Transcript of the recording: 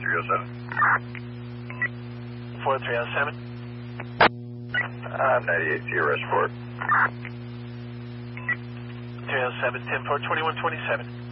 4307. 4307. 98 to your Rushport. 307, 10-4, 2127.